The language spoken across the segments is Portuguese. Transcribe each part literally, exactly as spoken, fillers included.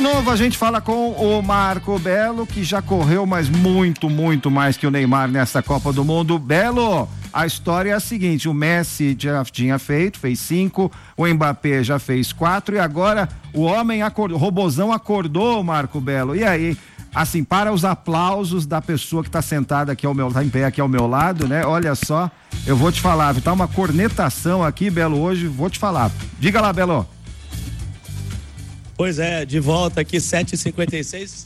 novo a gente fala com o Marco Belo, que já correu, mas muito, muito mais que o Neymar nessa Copa do Mundo. Belo, a história é a seguinte: o Messi já tinha feito, fez cinco, o Mbappé já fez quatro e agora o homem acordou, o robozão acordou, Marco Belo. E aí, assim, para os aplausos da pessoa que está sentada aqui ao meu, tá em pé aqui ao meu lado, né? Olha só, eu vou te falar, tá uma cornetação aqui, Belo, hoje, vou te falar. Diga lá, Belo. Pois é, de volta aqui, sete e cinquenta e seis.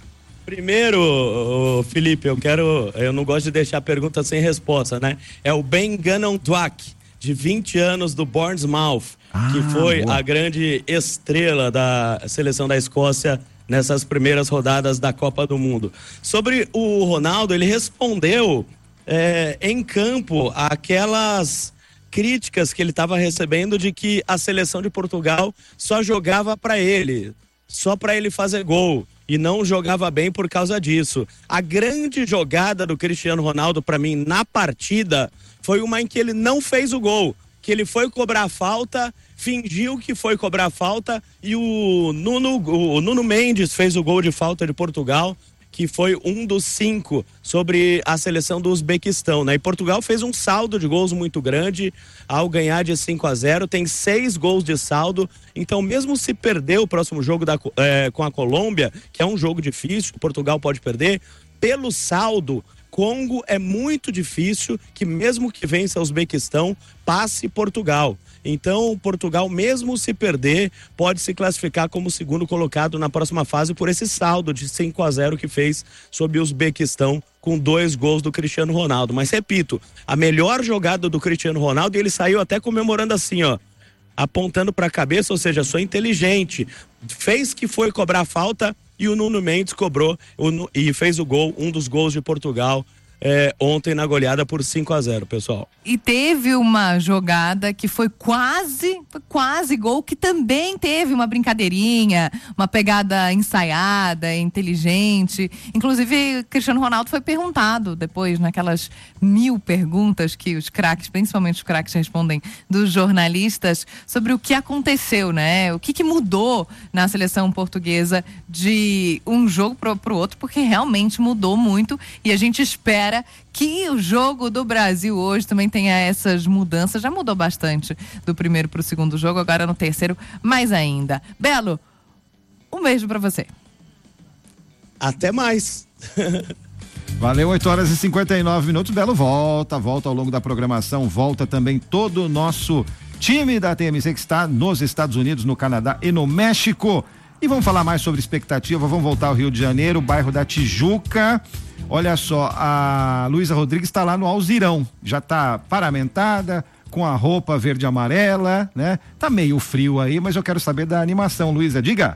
Primeiro, Felipe, eu quero, eu não gosto de deixar a pergunta sem resposta, né? É o Ben Gannon Dwack, de vinte anos, do Bournemouth, ah, que foi boa. a grande estrela da seleção da Escócia nessas primeiras rodadas da Copa do Mundo. Sobre o Ronaldo, ele respondeu é, em campo aquelas críticas que ele estava recebendo de que a seleção de Portugal só jogava para ele, só para ele fazer gol, e não jogava bem por causa disso. A grande jogada do Cristiano Ronaldo para mim na partida foi uma em que ele não fez o gol, que ele foi cobrar falta, fingiu que foi cobrar falta e o Nuno, o Nuno Mendes fez o gol de falta de Portugal, que foi um dos cinco sobre a seleção do Uzbequistão, né? E Portugal fez um saldo de gols muito grande ao ganhar de cinco a zero, tem seis gols de saldo, então mesmo se perder o próximo jogo da, é, com a Colômbia, que é um jogo difícil, Portugal pode perder, pelo saldo, Congo é muito difícil que mesmo que vença o Uzbequistão, passe Portugal. Então, Portugal, mesmo se perder, pode se classificar como segundo colocado na próxima fase por esse saldo de cinco a zero que fez sobre o Uzbequistão com dois gols do Cristiano Ronaldo. Mas, repito, a melhor jogada do Cristiano Ronaldo, e ele saiu até comemorando assim, ó, apontando para a cabeça, ou seja, sou inteligente. Fez que foi cobrar falta e o Nuno Mendes cobrou o, e fez o gol, um dos gols de Portugal, É, ontem na goleada por cinco a zero, pessoal. E teve uma jogada que foi quase, foi quase gol, que também teve uma brincadeirinha, uma pegada ensaiada, inteligente. Inclusive, Cristiano Ronaldo foi perguntado depois, naquelas mil perguntas que os craques, principalmente os craques, respondem dos jornalistas, sobre o que aconteceu, né? O que, que mudou na seleção portuguesa de um jogo pro, pro outro, porque realmente mudou muito e a gente espera que o jogo do Brasil hoje também tenha essas mudanças. Já mudou bastante do primeiro para o segundo jogo, agora no terceiro mais ainda. Belo, um beijo para você. Até mais. Valeu, oito horas e cinquenta e nove minutos. Belo volta, volta ao longo da programação, volta também todo o nosso time da T M C que está nos Estados Unidos, no Canadá e no México. E vamos falar mais sobre expectativa, vamos voltar ao Rio de Janeiro, bairro da Tijuca. Olha só, a Luísa Rodrigues está lá no Alzirão, já está paramentada, com a roupa verde e amarela, né? Tá meio frio aí, mas eu quero saber da animação, Luísa, diga.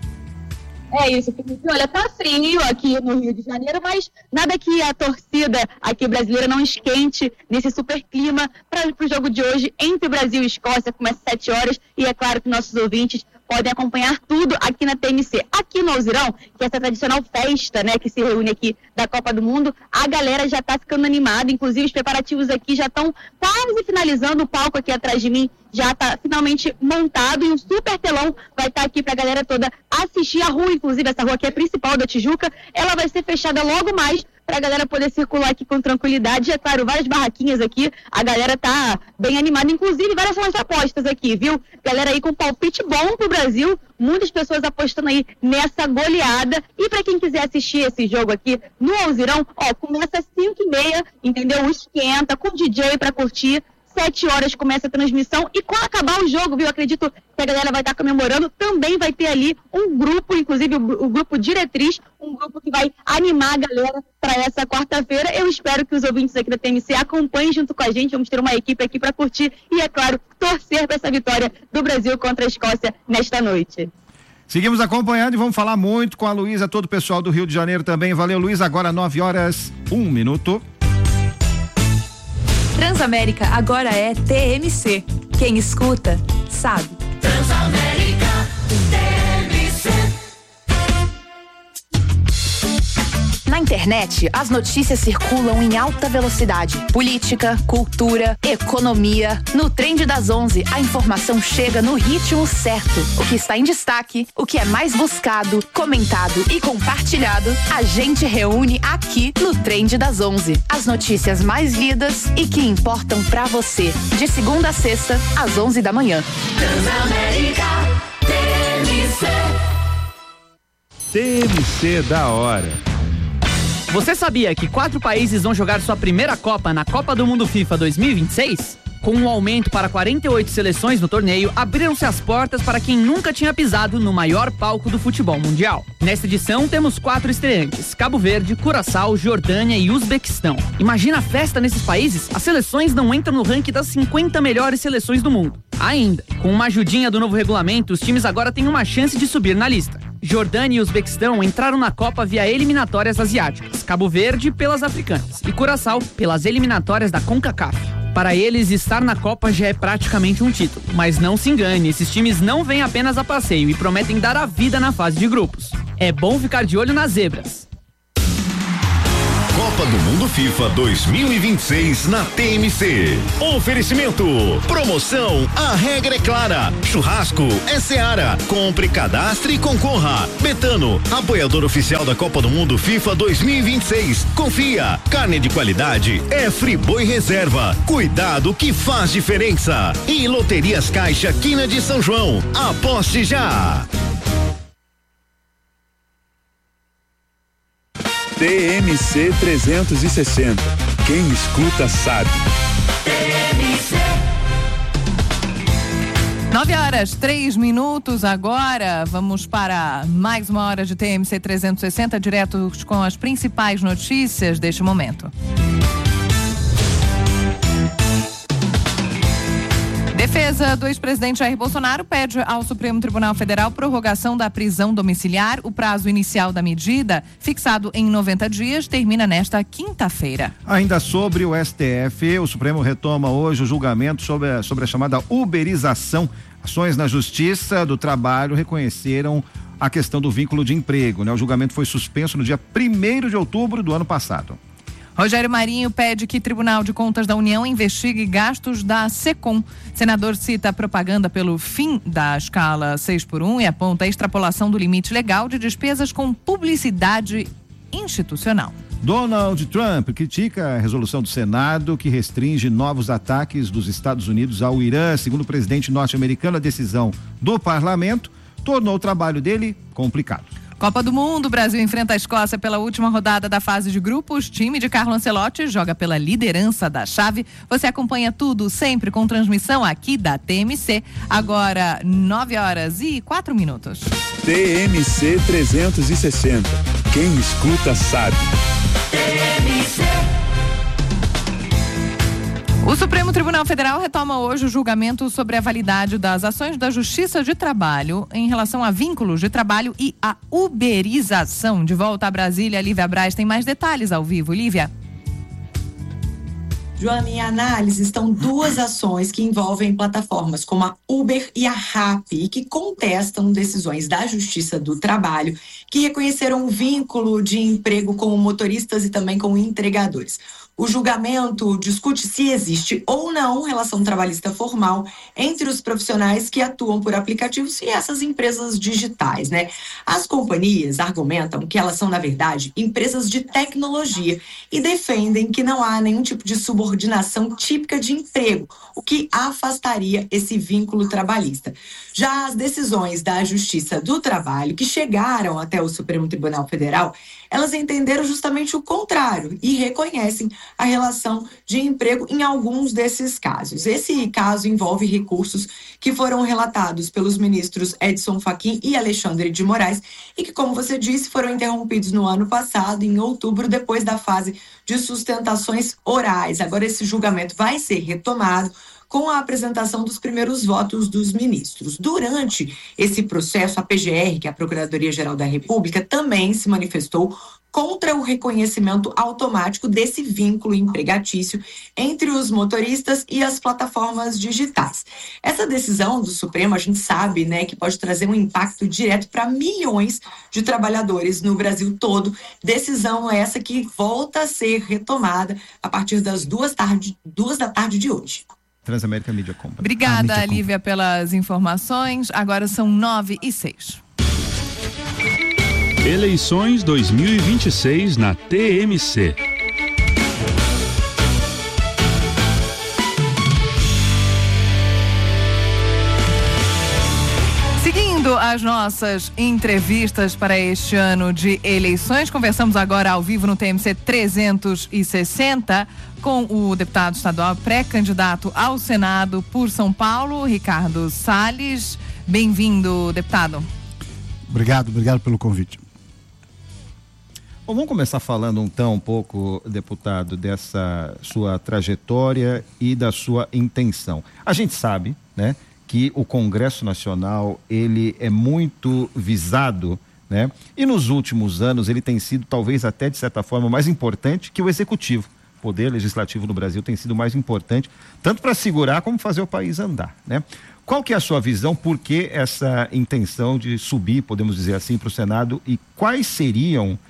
É isso, Felipe. Olha, tá frio aqui no Rio de Janeiro, mas nada que a torcida aqui brasileira não esquente nesse super clima para o jogo de hoje entre Brasil e Escócia, começa às sete horas, e é claro que nossos ouvintes podem acompanhar tudo aqui na T M C. Aqui no Alzirão, que é essa tradicional festa, né, que se reúne aqui da Copa do Mundo, a galera já tá ficando animada, inclusive os preparativos aqui já estão quase finalizando, o palco aqui atrás de mim já tá finalmente montado e um super telão vai estar tá aqui pra galera toda assistir. A rua, inclusive, essa rua aqui é a principal da Tijuca, ela vai ser fechada logo mais pra galera poder circular aqui com tranquilidade. E, é claro, várias barraquinhas aqui, a galera tá bem animada, inclusive várias são as apostas aqui, viu? Galera aí com palpite bom pro Brasil, muitas pessoas apostando aí nessa goleada. E pra quem quiser assistir esse jogo aqui no Alzirão, ó, começa às cinco e meia, entendeu? O esquenta, com D J pra curtir. Sete horas começa a transmissão e quando acabar o jogo, viu, acredito que a galera vai estar comemorando, também vai ter ali um grupo, inclusive o, o grupo Diretriz, um grupo que vai animar a galera para essa quarta-feira. Eu espero que os ouvintes aqui da T M C acompanhem junto com a gente, vamos ter uma equipe aqui para curtir e, é claro, torcer para essa vitória do Brasil contra a Escócia nesta noite. Seguimos acompanhando e vamos falar muito com a Luísa, todo o pessoal do Rio de Janeiro também. Valeu, Luísa, agora nove horas, um minuto. Transamérica agora é T M C. Quem escuta, sabe. Transamérica, T M C. Na internet. internet, as notícias circulam em alta velocidade. Política, cultura, economia. No Trend das onze, a informação chega no ritmo certo. O que está em destaque, o que é mais buscado, comentado e compartilhado, a gente reúne aqui no Trend das onze. As notícias mais lidas e que importam pra você. De segunda a sexta, às onze da manhã. Transamérica, T M C. T M C da hora. Você sabia que quatro países vão jogar sua primeira Copa na Copa do Mundo FIFA dois mil e vinte e seis? Com um aumento para quarenta e oito seleções no torneio, abriram-se as portas para quem nunca tinha pisado no maior palco do futebol mundial. Nesta edição, temos quatro estreantes: Cabo Verde, Curaçao, Jordânia e Uzbequistão. Imagina a festa nesses países? As seleções não entram no ranking das cinquenta melhores seleções do mundo. Ainda, com uma ajudinha do novo regulamento, os times agora têm uma chance de subir na lista. Jordânia e Uzbequistão entraram na Copa via eliminatórias asiáticas, Cabo Verde pelas africanas e Curaçao pelas eliminatórias da CONCACAF. Para eles, estar na Copa já é praticamente um título. Mas não se engane, esses times não vêm apenas a passeio e prometem dar a vida na fase de grupos. É bom ficar de olho nas zebras. Copa do Mundo FIFA dois mil e vinte e seis na T M C. Oferecimento. Promoção, a regra é clara. Churrasco é Seara. Compre, cadastre e concorra. Betano, apoiador oficial da Copa do Mundo FIFA dois mil e vinte e seis. Confia. Carne de qualidade é Friboi Reserva. Cuidado que faz diferença. E Loterias Caixa Quina de São João. Aposte já. T M C trezentos e sessenta. Quem escuta sabe. nove horas, três minutos agora. Vamos para mais uma hora de T M C trezentos e sessenta, direto com as principais notícias deste momento. Defesa do ex-presidente Jair Bolsonaro pede ao Supremo Tribunal Federal prorrogação da prisão domiciliar. O prazo inicial da medida, fixado em noventa dias, termina nesta quinta-feira. Ainda sobre o S T F, o Supremo retoma hoje o julgamento sobre a, sobre a chamada uberização. Ações na Justiça do Trabalho reconheceram a questão do vínculo de emprego, né? O julgamento foi suspenso no dia primeiro de outubro do ano passado. Rogério Marinho pede que Tribunal de Contas da União investigue gastos da SECOM. Senador cita a propaganda pelo fim da escala seis por um e aponta a extrapolação do limite legal de despesas com publicidade institucional. Donald Trump critica a resolução do Senado que restringe novos ataques dos Estados Unidos ao Irã. Segundo o presidente norte-americano, a decisão do parlamento tornou o trabalho dele complicado. Copa do Mundo, o Brasil enfrenta a Escócia pela última rodada da fase de grupos. Time de Carlo Ancelotti joga pela liderança da chave. Você acompanha tudo sempre com transmissão aqui da T M C. Agora, nove horas e quatro minutos. T M C trezentos e sessenta. Quem escuta sabe. T M C. O Supremo Tribunal Federal retoma hoje o julgamento sobre a validade das ações da Justiça de Trabalho em relação a vínculos de trabalho e a uberização. De volta a Brasília, Lívia Braz tem mais detalhes ao vivo. Lívia. Joana, em análise estão duas ações que envolvem plataformas como a Uber e a Rappi e que contestam decisões da Justiça do Trabalho que reconheceram o vínculo de emprego com motoristas e também com entregadores. O julgamento discute se existe ou não relação trabalhista formal entre os profissionais que atuam por aplicativos e essas empresas digitais, né? As companhias argumentam que elas são, na verdade, empresas de tecnologia e defendem que não há nenhum tipo de subordinação típica de emprego, o que afastaria esse vínculo trabalhista. Já as decisões da Justiça do Trabalho, que chegaram até o Supremo Tribunal Federal, elas entenderam justamente o contrário e reconhecem a relação de emprego em alguns desses casos. Esse caso envolve recursos que foram relatados pelos ministros Edson Fachin e Alexandre de Moraes e que, como você disse, foram interrompidos no ano passado, em outubro, depois da fase de sustentações orais. Agora esse julgamento vai ser retomado com a apresentação dos primeiros votos dos ministros. Durante esse processo, a P G R, que é a Procuradoria-Geral da República, também se manifestou contra o reconhecimento automático desse vínculo empregatício entre os motoristas e as plataformas digitais. Essa decisão do Supremo, a gente sabe, né, que pode trazer um impacto direto para milhões de trabalhadores no Brasil todo. Decisão essa que volta a ser retomada a partir das duas, tarde, duas da tarde de hoje. Transamérica Mídia Company. Obrigada, Ah, Lívia, pelas informações. Agora são nove e seis. Eleições dois mil e vinte e seis na T M C. Seguindo as nossas entrevistas para este ano de eleições, conversamos agora ao vivo no T M C trezentos e sessenta com o deputado estadual pré-candidato ao Senado por São Paulo, Ricardo Salles. Bem-vindo, deputado. Obrigado, obrigado pelo convite. Bom, vamos começar falando então um pouco, deputado, dessa sua trajetória e da sua intenção. A gente sabe, né, que o Congresso Nacional, ele é muito visado, né, e nos últimos anos ele tem sido talvez até de certa forma mais importante que o Executivo. O poder legislativo no Brasil tem sido mais importante, tanto para segurar como fazer o país andar, né? Qual que é a sua visão, por que essa intenção de subir, podemos dizer assim, para o Senado, e quais seriam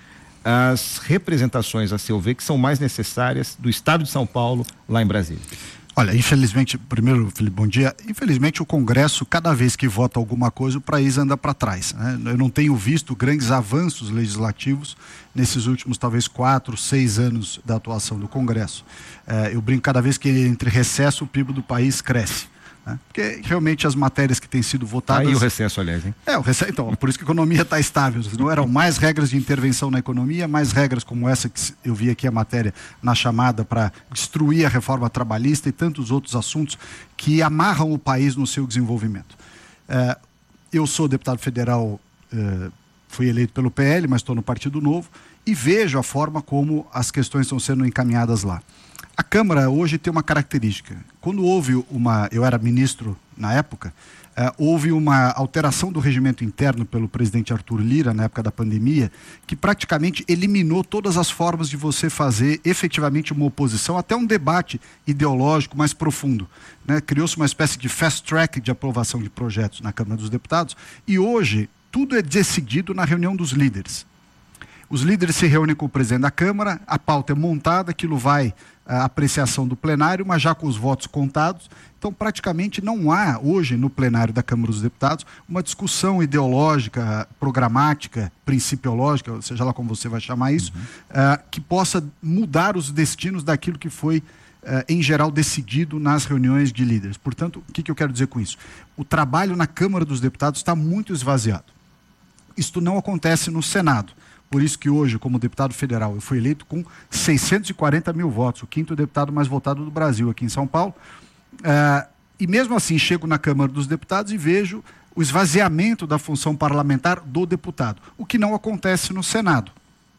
as representações, a seu ver, que são mais necessárias do Estado de São Paulo lá em Brasília? Olha, infelizmente, primeiro, Felipe, bom dia. Infelizmente, o Congresso, cada vez que vota alguma coisa, o país anda para trás, né? Eu não tenho visto grandes avanços legislativos nesses últimos, talvez, quatro, seis anos da atuação do Congresso. É, eu brinco, cada vez que entre recesso, o P I B do país cresce. Porque realmente as matérias que têm sido votadas... Aí o recesso, aliás, hein? É, o recesso, então, por isso que a economia está estável. Não eram mais regras de intervenção na economia, mais regras como essa que eu vi aqui a matéria na chamada para destruir a reforma trabalhista e tantos outros assuntos que amarram o país no seu desenvolvimento. É, eu sou deputado federal, é, fui eleito pelo P L, mas estou no Partido Novo e vejo a forma como as questões estão sendo encaminhadas lá. A Câmara hoje tem uma característica. Quando houve uma... Eu era ministro na época, uh, houve uma alteração do regimento interno pelo presidente Arthur Lira, na época da pandemia, que praticamente eliminou todas as formas de você fazer efetivamente uma oposição, até um debate ideológico mais profundo, né? Criou-se uma espécie de fast track de aprovação de projetos na Câmara dos Deputados e hoje tudo é decidido na reunião dos líderes. Os líderes se reúnem com o presidente da Câmara, a pauta é montada, aquilo vai à apreciação do plenário, mas já com os votos contados. Então, praticamente não há hoje no plenário da Câmara dos Deputados uma discussão ideológica, programática, principiológica, seja lá como você vai chamar isso, uhum. uh, que possa mudar os destinos daquilo que foi, uh, em geral, decidido nas reuniões de líderes. Portanto, o que, que eu quero dizer com isso? O trabalho na Câmara dos Deputados está muito esvaziado. Isto não acontece no Senado. Por isso que hoje, como deputado federal, eu fui eleito com seiscentos e quarenta mil votos, o quinto deputado mais votado do Brasil aqui em São Paulo. Uh, e mesmo assim, chego na Câmara dos Deputados e vejo o esvaziamento da função parlamentar do deputado, o que não acontece no Senado.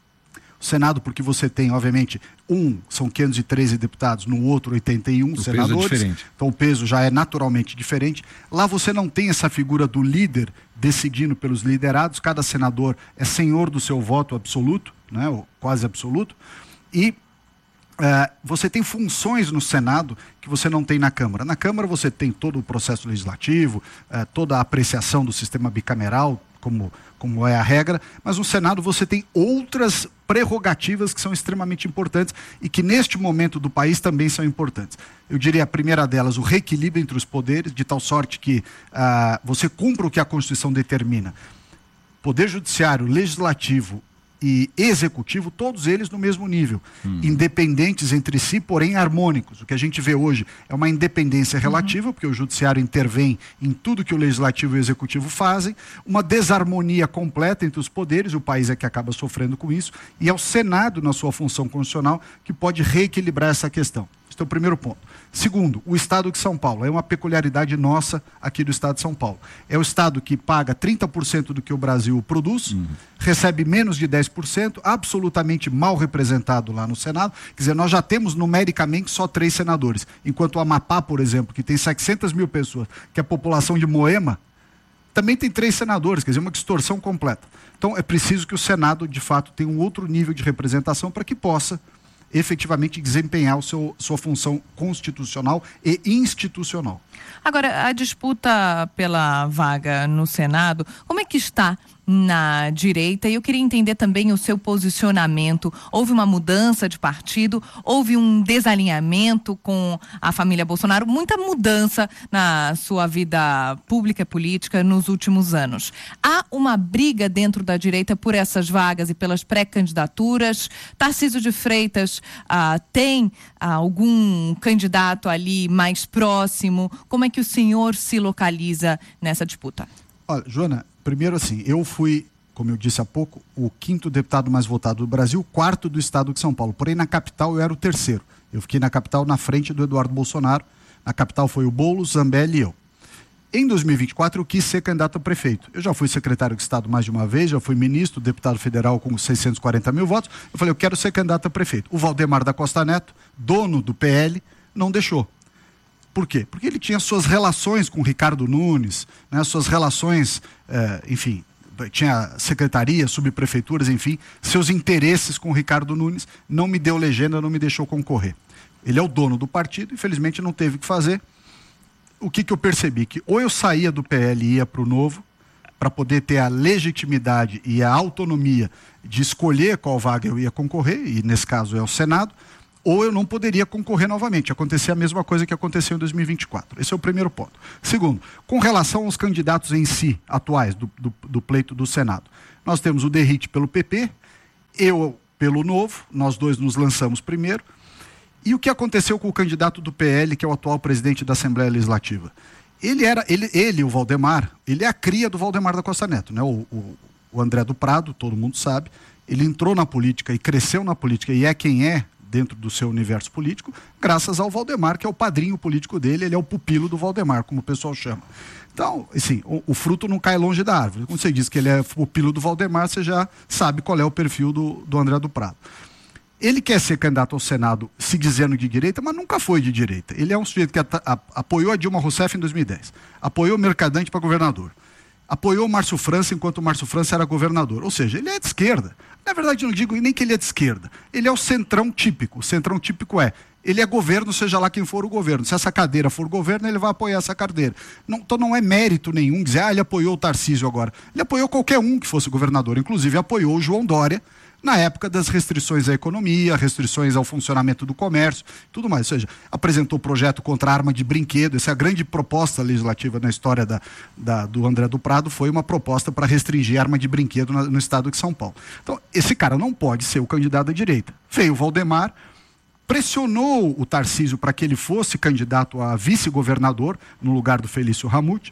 O Senado, porque você tem, obviamente, um, são quinhentos e treze deputados, no outro oitenta e um o senadores. Peso é diferente. Então o peso já é naturalmente diferente. Lá você não tem essa figura do líder decidindo pelos liderados, cada senador é senhor do seu voto absoluto, né, ou quase absoluto, e uh, você tem funções no Senado que você não tem na Câmara. Na Câmara você tem todo o processo legislativo, uh, toda a apreciação do sistema bicameral, como, como é a regra, mas no Senado você tem outras prerrogativas que são extremamente importantes e que neste momento do país também são importantes. Eu diria a primeira delas, o reequilíbrio entre os poderes, de tal sorte que uh, você cumpra o que a Constituição determina. Poder Judiciário, Legislativo e Executivo, todos eles no mesmo nível, hum. independentes entre si, porém harmônicos. O que a gente vê hoje é uma independência relativa, uhum. porque o Judiciário intervém em tudo que o Legislativo e o Executivo fazem, uma desarmonia completa entre os poderes, o país é que acaba sofrendo com isso, e é o Senado, na sua função constitucional, que pode reequilibrar essa questão. Esse é o primeiro ponto. Segundo, o estado de São Paulo. É uma peculiaridade nossa aqui do estado de São Paulo. É o estado que paga trinta por cento do que o Brasil produz, uhum. recebe menos de dez por cento, absolutamente mal representado lá no Senado. Quer dizer, nós já temos numericamente só três senadores. Enquanto o Amapá, por exemplo, que tem seiscentas mil pessoas, que é a população de Moema, também tem três senadores, quer dizer, uma distorção completa. Então, é preciso que o Senado, de fato, tenha um outro nível de representação para que possa efetivamente desempenhar o seu, sua função constitucional e institucional. Agora, a disputa pela vaga no Senado, como é que está na direita? E eu queria entender também o seu posicionamento. Houve uma mudança de partido? Houve um desalinhamento com a família Bolsonaro? Muita mudança na sua vida pública e política nos últimos anos. Há uma briga dentro da direita por essas vagas e pelas pré-candidaturas? Tarcísio de Freitas ah, tem ah, algum candidato ali mais próximo? Como é que o senhor se localiza nessa disputa? Olha, Joana, primeiro assim, eu fui, como eu disse há pouco, o quinto deputado mais votado do Brasil, quarto do estado de São Paulo. Porém, na capital eu era o terceiro. Eu fiquei na capital na frente do Eduardo Bolsonaro. Na capital foi o Boulos, Zambelli e eu. Em dois mil e vinte e quatro eu quis ser candidato a prefeito. Eu já fui secretário de Estado mais de uma vez, já fui ministro, deputado federal com seiscentos e quarenta mil votos. Eu falei, eu quero ser candidato a prefeito. O Valdemar da Costa Neto, dono do P L, não deixou. Por quê? Porque ele tinha suas relações com o Ricardo Nunes, né, suas relações, eh, enfim, tinha secretarias, subprefeituras, enfim, seus interesses com o Ricardo Nunes, não me deu legenda, não me deixou concorrer. Ele é o dono do partido, infelizmente não teve o que fazer. O que, que eu percebi? Que ou eu saía do P L e ia para o Novo, para poder ter a legitimidade e a autonomia de escolher qual vaga eu ia concorrer, e nesse caso é o Senado, ou eu não poderia concorrer novamente. Acontecer a mesma coisa que aconteceu em dois mil e vinte e quatro. Esse é o primeiro ponto. Segundo, com relação aos candidatos em si, atuais, do, do, do pleito do Senado. Nós temos o Derrite pelo P P, eu pelo Novo, nós dois nos lançamos primeiro. E o que aconteceu com o candidato do P L, que é o atual presidente da Assembleia Legislativa? Ele, era, ele, ele o Valdemar, ele é a cria do Valdemar da Costa Neto, né? o, o, o André do Prado, todo mundo sabe. Ele entrou na política e cresceu na política e é quem é dentro do seu universo político, graças ao Valdemar, que é o padrinho político dele, ele é o pupilo do Valdemar, como o pessoal chama. Então, assim, o, o fruto não cai longe da árvore. Quando você diz que ele é pupilo do Valdemar, você já sabe qual é o perfil do, do André do Prado. Ele quer ser candidato ao Senado se dizendo de direita, mas nunca foi de direita. Ele é um sujeito que a, a, apoiou a Dilma Rousseff em dois mil e dez, apoiou o Mercadante para governador, apoiou o Márcio França enquanto o Márcio França era governador. Ou seja, ele é de esquerda. Na verdade, eu não digo nem que ele é de esquerda. Ele é o centrão típico. O centrão típico é, ele é governo, seja lá quem for o governo. Se essa cadeira for governo, ele vai apoiar essa cadeira. Não, então não é mérito nenhum dizer, ah, ele apoiou o Tarcísio agora. Ele apoiou qualquer um que fosse governador. Inclusive, apoiou o João Dória na época das restrições à economia, restrições ao funcionamento do comércio, tudo mais. Ou seja, apresentou o projeto contra a arma de brinquedo. Essa é a grande proposta legislativa na história da, da, do André do Prado, foi uma proposta para restringir a arma de brinquedo na, no estado de São Paulo. Então, esse cara não pode ser o candidato à direita. Veio o Valdemar, pressionou o Tarcísio para que ele fosse candidato a vice-governador no lugar do Felício Ramute,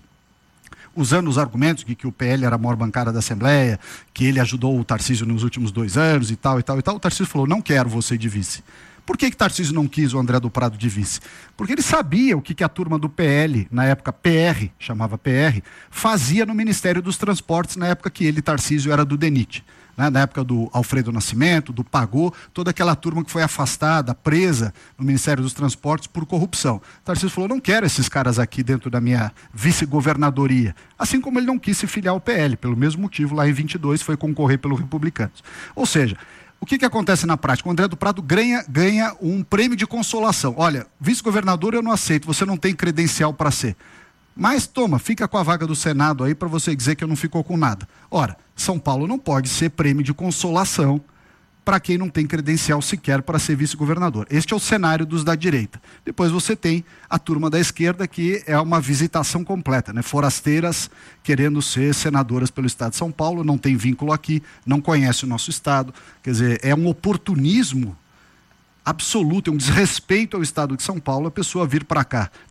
usando os argumentos de que o P L era a maior bancada da Assembleia, que ele ajudou o Tarcísio nos últimos dois anos e tal, e tal, e tal. O Tarcísio falou, não quero você de vice. Por que que Tarcísio não quis o André do Prado de vice? Porque ele sabia o que, que a turma do P L, na época P R, chamava P R, fazia no Ministério dos Transportes, na época que ele, Tarcísio, era do DENIT. Né, na época do Alfredo Nascimento, do Pagô, toda aquela turma que foi afastada, presa no Ministério dos Transportes por corrupção. O Tarcísio falou, não quero esses caras aqui dentro da minha vice-governadoria. Assim como ele não quis se filiar ao P L, pelo mesmo motivo, lá em vinte e dois foi concorrer pelos Republicanos. Ou seja, o que, que acontece na prática? O André do Prado ganha, ganha um prêmio de consolação. Olha, vice-governador eu não aceito, você não tem credencial para ser. Mas toma, fica com a vaga do Senado aí para você dizer que eu não ficou com nada. Ora, São Paulo não pode ser prêmio de consolação para quem não tem credencial sequer para ser vice-governador. Este é o cenário dos da direita. Depois você tem a turma da esquerda, que é uma visitação completa, né? Forasteiras querendo ser senadoras pelo estado de São Paulo, não tem vínculo aqui, não conhece o nosso estado. Quer dizer, é um oportunismo absoluto, é um desrespeito ao estado de São Paulo a pessoa vir para cá,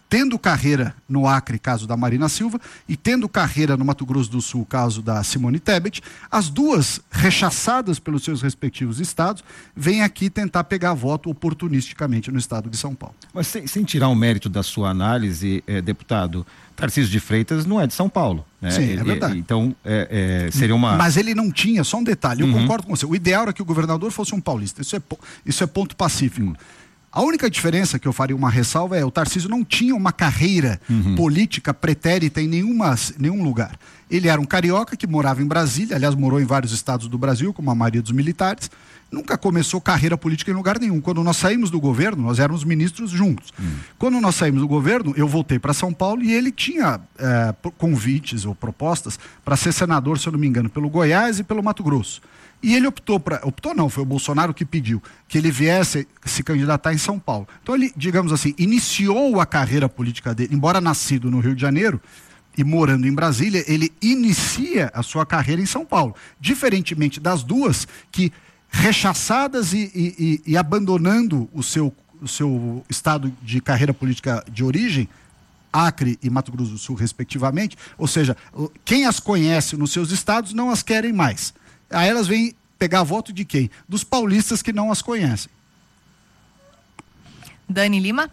tendo carreira no Acre, caso da Marina Silva, e tendo carreira no Mato Grosso do Sul, caso da Simone Tebet, as duas, rechaçadas pelos seus respectivos estados, vêm aqui tentar pegar voto oportunisticamente no estado de São Paulo. Mas sem, sem tirar o mérito da sua análise, eh, deputado, Tarcísio de Freitas não é de São Paulo, né? Sim, ele, é verdade. Então, é, é, seria uma... Mas ele não tinha, só um detalhe, eu Uhum. concordo com você, o ideal era que o governador fosse um paulista, isso é, isso é ponto pacífico. Uhum. A única diferença que eu faria uma ressalva é o Tarcísio não tinha uma carreira uhum. política pretérita em nenhuma, nenhum lugar. Ele era um carioca que morava em Brasília, aliás, morou em vários estados do Brasil, como a maioria dos militares, nunca começou carreira política em lugar nenhum. Quando nós saímos do governo, nós éramos ministros juntos. Uhum. Quando nós saímos do governo, eu voltei para São Paulo e ele tinha é, convites ou propostas para ser senador, se eu não me engano, pelo Goiás e pelo Mato Grosso. E ele optou para, optou não, foi o Bolsonaro que pediu que ele viesse se candidatar em São Paulo. Então ele, digamos assim, iniciou a carreira política dele, embora nascido no Rio de Janeiro e morando em Brasília, ele inicia a sua carreira em São Paulo. Diferentemente das duas, que rechaçadas e, e, e, e abandonando o seu, o seu estado de carreira política de origem, Acre e Mato Grosso do Sul, respectivamente, ou seja, quem as conhece nos seus estados não as querem mais. Aí elas vêm pegar voto de quem? Dos paulistas que não as conhecem. Dani Lima?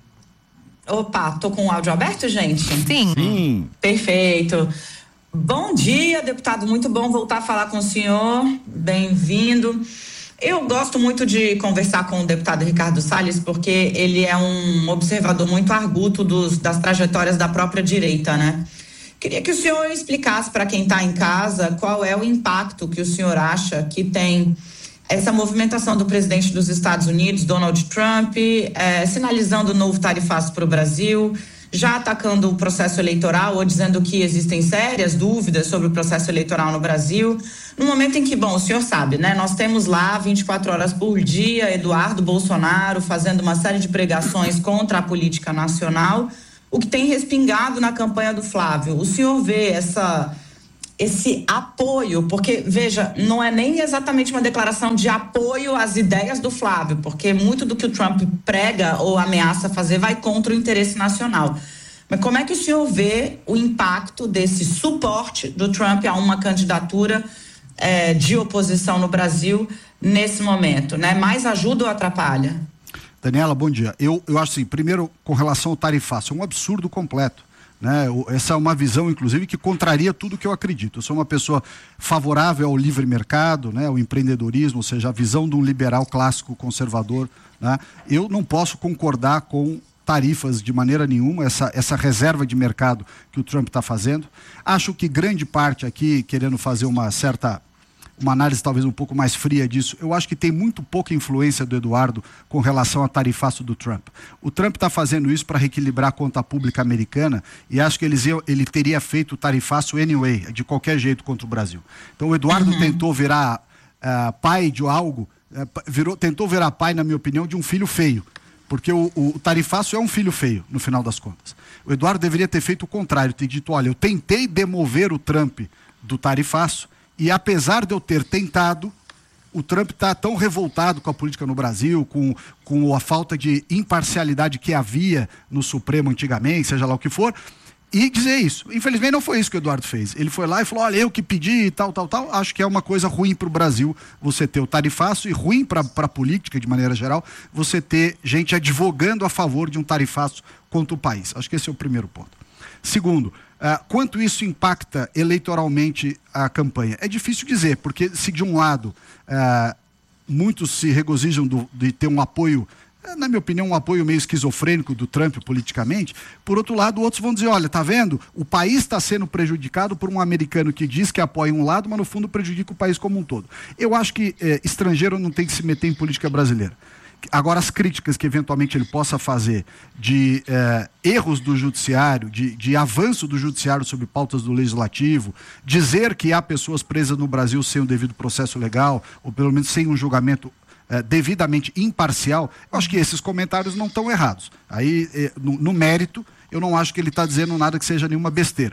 Opa, tô com o áudio aberto, gente? Sim. Sim. Perfeito. Bom dia, deputado, muito bom voltar a falar com o senhor, bem-vindo. Eu gosto muito de conversar com o deputado Ricardo Salles, porque ele é um observador muito arguto dos, das trajetórias da própria direita, né? Queria que o senhor explicasse para quem está em casa qual é o impacto que o senhor acha que tem essa movimentação do presidente dos Estados Unidos, Donald Trump, eh, sinalizando o novo tarifaço para o Brasil, já atacando o processo eleitoral ou dizendo que existem sérias dúvidas sobre o processo eleitoral no Brasil, no momento em que, bom, o senhor sabe, né? Nós temos lá vinte e quatro horas por dia Eduardo Bolsonaro fazendo uma série de pregações contra a política nacional, o que tem respingado na campanha do Flávio. O senhor vê essa, esse apoio, porque, veja, não é nem exatamente uma declaração de apoio às ideias do Flávio, porque muito do que o Trump prega ou ameaça fazer vai contra o interesse nacional. Mas como é que o senhor vê o impacto desse suporte do Trump a uma candidatura eh, de oposição no Brasil nesse momento, né? Mais ajuda ou atrapalha? Daniela, bom dia. Eu, eu acho assim, primeiro, com relação ao tarifaço, é um absurdo completo, né? Essa é uma visão, inclusive, que contraria tudo que eu acredito. Eu sou uma pessoa favorável ao livre mercado, né? Ao empreendedorismo, ou seja, a visão de um liberal clássico conservador, né? Eu não posso concordar com tarifas de maneira nenhuma, essa, essa reserva de mercado que o Trump está fazendo. Acho que grande parte aqui, querendo fazer uma certa... uma análise talvez um pouco mais fria disso, eu acho que tem muito pouca influência do Eduardo com relação ao tarifaço do Trump. O Trump está fazendo isso para reequilibrar a conta pública americana e acho que eles, ele teria feito o tarifaço anyway, de qualquer jeito contra o Brasil. Então o Eduardo uhum. tentou virar uh, pai de algo, uh, virou, tentou virar pai, na minha opinião, de um filho feio, porque o, o tarifaço é um filho feio, no final das contas. O Eduardo deveria ter feito o contrário, ter dito, olha, eu tentei demover o Trump do tarifaço, e apesar de eu ter tentado, o Trump está tão revoltado com a política no Brasil, com, com a falta de imparcialidade que havia no Supremo antigamente, seja lá o que for, e dizer isso. Infelizmente não foi isso que o Eduardo fez. Ele foi lá e falou, olha, eu que pedi e tal, tal, tal. Acho que é uma coisa ruim para o Brasil você ter o tarifaço e ruim para a política de maneira geral, você ter gente advogando a favor de um tarifaço contra o país. Acho que esse é o primeiro ponto. Segundo, uh, quanto isso impacta eleitoralmente a campanha? É difícil dizer, porque se de um lado uh, muitos se regozijam do, de ter um apoio, uh, na minha opinião, um apoio meio esquizofrênico do Trump politicamente, por outro lado, outros vão dizer, olha, tá vendo? O país está sendo prejudicado por um americano que diz que apoia um lado, mas no fundo prejudica o país como um todo. Eu acho que uh, estrangeiro não tem que se meter em política brasileira. Agora, as críticas que eventualmente ele possa fazer de eh, erros do judiciário, de, de avanço do judiciário sobre pautas do legislativo, dizer que há pessoas presas no Brasil sem o devido processo legal, ou pelo menos sem um julgamento eh, devidamente imparcial, eu acho que esses comentários não estão errados. Aí, eh, no, no mérito, eu não acho que ele está dizendo nada que seja nenhuma besteira.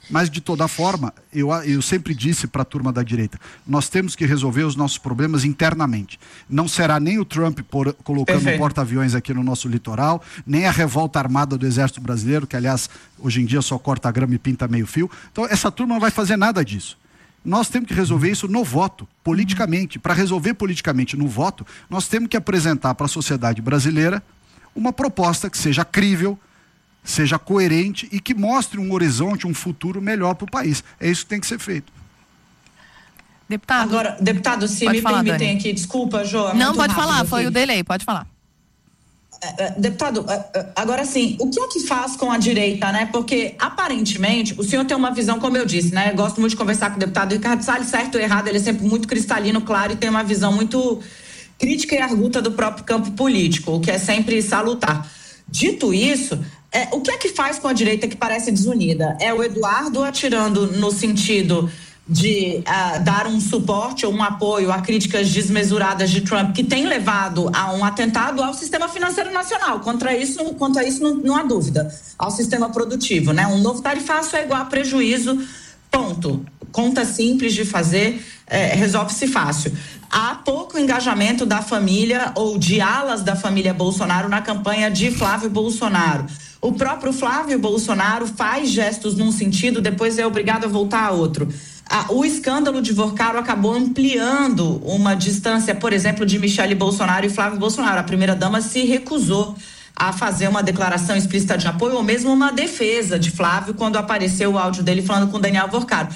Mas, de toda forma, eu, eu sempre disse para a turma da direita, nós temos que resolver os nossos problemas internamente. Não será nem o Trump por, colocando Perfeito. porta-aviões aqui no nosso litoral, nem a revolta armada do Exército Brasileiro, que, aliás, hoje em dia só corta a grama e pinta meio fio. Então, essa turma não vai fazer nada disso. Nós temos que resolver isso no voto, politicamente. Para resolver politicamente no voto, nós temos que apresentar para a sociedade brasileira uma proposta que seja crível, seja coerente e que mostre um horizonte, um futuro melhor para o país. É isso que tem que ser feito. Deputado. Agora, deputado, se me falar, permitem Dani. Aqui, desculpa, Jô. É Não, pode falar, aqui. Foi o delay, pode falar. Deputado, agora sim, o que é que faz com a direita, né? Porque, aparentemente, o senhor tem uma visão, como eu disse, né? Eu gosto muito de conversar com o deputado Ricardo Salles, certo ou errado, ele é sempre muito cristalino, claro, e tem uma visão muito crítica e arguta do próprio campo político, o que é sempre salutar. Dito isso, é, o que é que faz com a direita que parece desunida? É o Eduardo atirando no sentido de uh, dar um suporte ou um apoio a críticas desmesuradas de Trump, que tem levado a um atentado ao sistema financeiro nacional. Contra isso, quanto a isso, não, não há dúvida. Ao sistema produtivo, né? Um novo tarifaço é igual a prejuízo, ponto. Conta simples de fazer, é, resolve-se fácil. Há pouco engajamento da família ou de alas da família Bolsonaro na campanha de Flávio Bolsonaro. O próprio Flávio Bolsonaro faz gestos num sentido, depois é obrigado a voltar a outro. Ah, o escândalo de Vorcaro acabou ampliando uma distância, por exemplo, de Michele Bolsonaro e Flávio Bolsonaro. A primeira-dama se recusou a fazer uma declaração explícita de apoio ou mesmo uma defesa de Flávio quando apareceu o áudio dele falando com Daniel Vorcaro.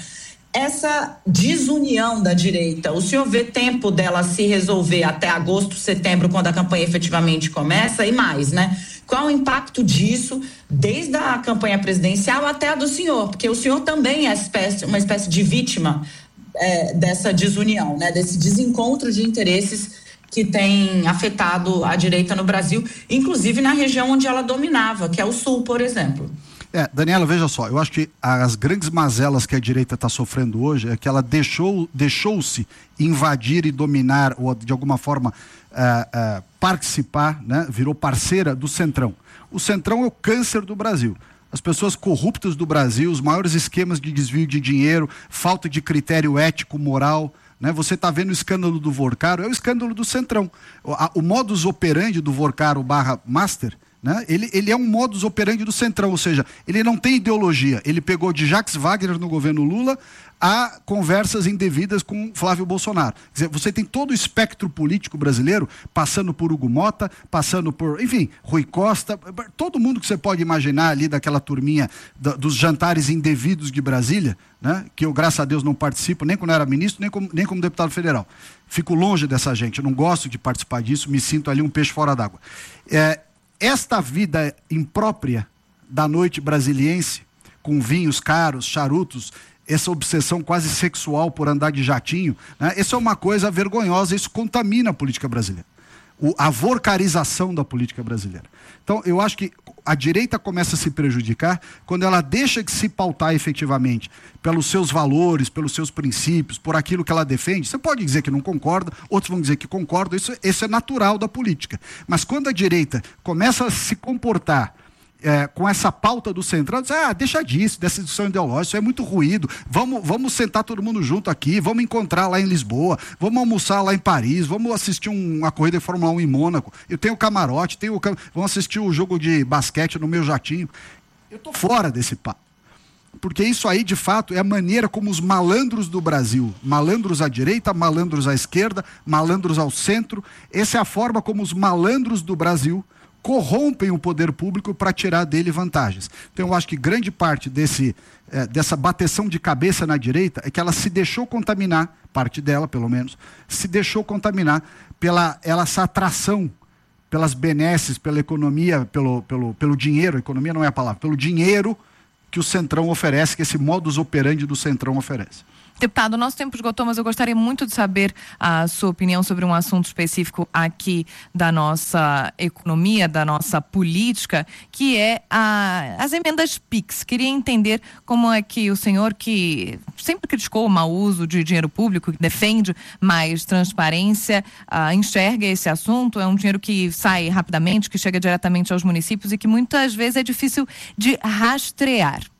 Essa desunião da direita, o senhor vê tempo dela se resolver até agosto, setembro, quando a campanha efetivamente começa e mais, né? Qual o impacto disso, desde a campanha presidencial até a do senhor? Porque o senhor também é espécie, uma espécie de vítima é, dessa desunião, né? Desse desencontro de interesses que tem afetado a direita no Brasil, inclusive na região onde ela dominava, que é o Sul, por exemplo. É, Daniela, veja só, eu acho que as grandes mazelas que a direita está sofrendo hoje é que ela deixou, deixou-se invadir e dominar, ou de alguma forma uh, uh, participar, né? Virou parceira do Centrão. O Centrão é o câncer do Brasil. As pessoas corruptas do Brasil, os maiores esquemas de desvio de dinheiro, falta de critério ético, moral, né? Você está vendo o escândalo do Vorcaro, é o escândalo do Centrão. O, a, o modus operandi do Vorcaro barra Master, né? Ele, ele é um modus operandi do Centrão, ou seja, ele não tem ideologia. Ele pegou de Jacques Wagner no governo Lula a conversas indevidas com Flávio Bolsonaro. Quer dizer, você tem todo o espectro político brasileiro, passando por Hugo Mota, passando por, enfim, Rui Costa, todo mundo que você pode imaginar ali daquela turminha da, dos jantares indevidos de Brasília, né? Que eu, graças a Deus, não participo, nem quando era ministro, nem como, nem como deputado federal. Fico longe dessa gente, eu não gosto de participar disso, me sinto ali um peixe fora d'água. É, esta vida imprópria da noite brasiliense, com vinhos caros, charutos, essa obsessão quase sexual por andar de jatinho, né? Isso é uma coisa vergonhosa, isso contamina a política brasileira. O, a vorcarização da política brasileira. Então, eu acho que a direita começa a se prejudicar quando ela deixa de se pautar efetivamente pelos seus valores, pelos seus princípios, por aquilo que ela defende. Você pode dizer que não concorda, outros vão dizer que concordam, isso, isso é natural da política. Mas quando a direita começa a se comportar É, com essa pauta do Centrão, diz, ah, deixa disso, dessa discussão ideológica, isso é muito ruído, vamos, vamos sentar todo mundo junto aqui, vamos encontrar lá em Lisboa, vamos almoçar lá em Paris, vamos assistir um, uma corrida de Fórmula um em Mônaco, eu tenho camarote, tenho, vamos assistir o jogo de basquete no meu jatinho. Eu tô fora desse papo, porque isso aí de fato é a maneira como os malandros do Brasil, malandros à direita, malandros à esquerda, malandros ao centro, essa é a forma como os malandros do Brasil corrompem o poder público para tirar dele vantagens. Então eu acho que grande parte desse, eh, dessa bateção de cabeça na direita é que ela se deixou contaminar, parte dela pelo menos, se deixou contaminar pela ela, essa atração pelas benesses, pela economia, pelo, pelo, pelo dinheiro, economia não é a palavra, pelo dinheiro que o Centrão oferece, que esse modus operandi do Centrão oferece. Deputado, o nosso tempo esgotou, mas eu gostaria muito de saber a sua opinião sobre um assunto específico aqui da nossa economia, da nossa política, que é a, as emendas Pix. Queria entender como é que o senhor, que sempre criticou o mau uso de dinheiro público, que defende mais transparência, uh, enxerga esse assunto. É um dinheiro que sai rapidamente, que chega diretamente aos municípios e que muitas vezes é difícil de rastrear.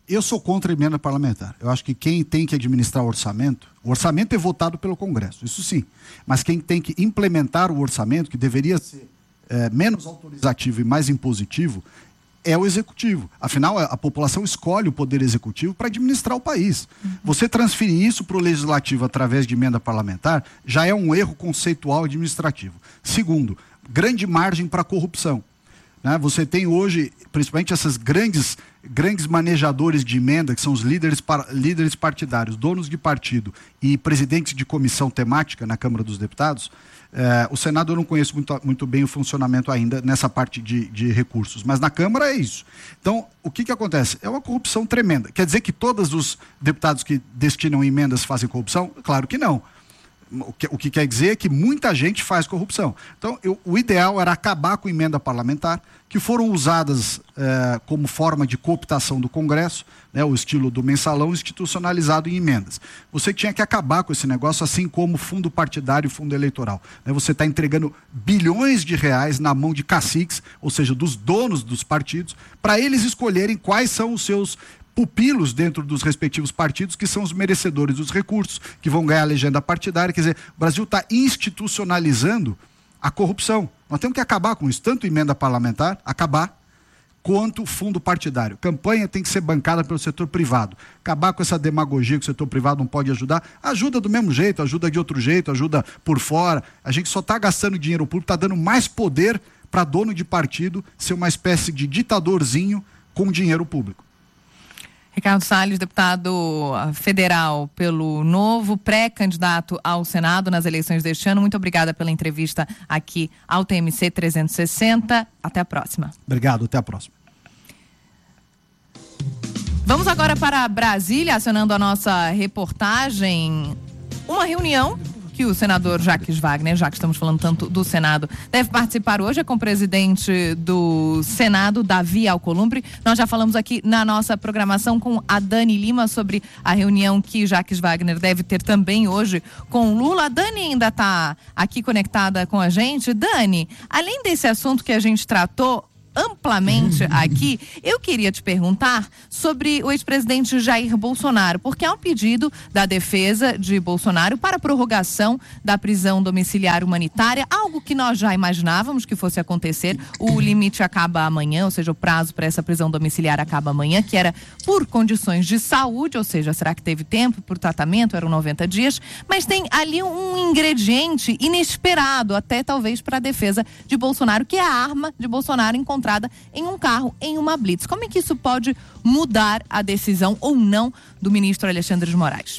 Eu sou contra a emenda parlamentar. Eu acho que quem tem que administrar o orçamento, o orçamento é votado pelo Congresso, isso sim. Mas quem tem que implementar o orçamento, que deveria ser é, menos autorizativo e mais impositivo, é o executivo. Afinal, a, a população escolhe o poder executivo para administrar o país. Uhum. Você transferir isso para o legislativo através de emenda parlamentar já é um erro conceitual administrativo. Segundo, grande margem para corrupção. Né? Você tem hoje, principalmente essas grandes, grandes manejadores de emenda, que são os líderes, par, líderes partidários, donos de partido e presidentes de comissão temática na Câmara dos Deputados. Eh, o Senado eu não conheço muito, muito bem o funcionamento ainda nessa parte de, de recursos, mas na Câmara é isso. Então, o que que acontece? É uma corrupção tremenda. Quer dizer que todos os deputados que destinam emendas fazem corrupção? Claro que não. O que, o que quer dizer é que muita gente faz corrupção. Então, eu, o ideal era acabar com a emenda parlamentar, que foram usadas eh, como forma de cooptação do Congresso, né, o estilo do mensalão institucionalizado em emendas. Você tinha que acabar com esse negócio, assim como fundo partidário e fundo eleitoral. Né, você está entregando bilhões de reais na mão de caciques, ou seja, dos donos dos partidos, para eles escolherem quais são os seus pupilos dentro dos respectivos partidos, que são os merecedores dos recursos, que vão ganhar a legenda partidária. Quer dizer, o Brasil está institucionalizando a corrupção. Nós temos que acabar com isso, tanto emenda parlamentar, acabar, quanto fundo partidário. Campanha tem que ser bancada pelo setor privado. Acabar com essa demagogia que o setor privado não pode ajudar. Ajuda do mesmo jeito, ajuda de outro jeito, ajuda por fora. A gente só está gastando dinheiro público, está dando mais poder para dono de partido ser uma espécie de ditadorzinho com dinheiro público. Ricardo Salles, deputado federal pelo Novo, pré-candidato ao Senado nas eleições deste ano. Muito obrigada pela entrevista aqui ao T M C trezentos e sessenta. Até a próxima. Obrigado, até a próxima. Vamos agora para Brasília, acionando a nossa reportagem. Uma reunião que o senador Jacques Wagner, já que estamos falando tanto do Senado, deve participar hoje, é com o presidente do Senado, Davi Alcolumbre. Nós já falamos aqui na nossa programação com a Dani Lima sobre a reunião que Jacques Wagner deve ter também hoje com Lula. A Dani ainda está aqui conectada com a gente. Dani, além desse assunto que a gente tratou amplamente aqui, eu queria te perguntar sobre o ex-presidente Jair Bolsonaro, porque há um pedido da defesa de Bolsonaro para a prorrogação da prisão domiciliar humanitária, algo que nós já imaginávamos que fosse acontecer. O limite acaba amanhã, ou seja, o prazo para essa prisão domiciliar acaba amanhã, que era por condições de saúde, ou seja, será que teve tempo por tratamento? Eram noventa dias, mas tem ali um ingrediente inesperado, até talvez para a defesa de Bolsonaro, que é a arma de Bolsonaro encontrada em um carro, em uma blitz. Como é que isso pode mudar a decisão ou não do ministro Alexandre de Moraes?